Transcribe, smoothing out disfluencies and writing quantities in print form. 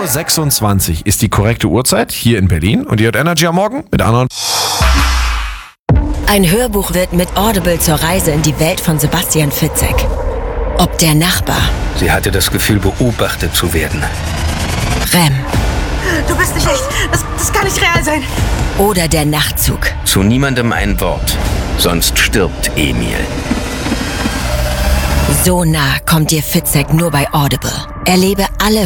8:26 Uhr ist die korrekte Uhrzeit hier in Berlin und ihr hört Energy am Morgen mit Anna. Ein Hörbuch wird mit Audible zur Reise in die Welt von Sebastian Fitzek. Ob der Nachbar, Sie hatte das Gefühl, beobachtet zu werden. Rem Du bist nicht echt. Das kann nicht real sein. oder der Nachtzug. Zu niemandem ein Wort, sonst stirbt Emil. So nah kommt dir Fitzek nur bei Audible. Erlebe alle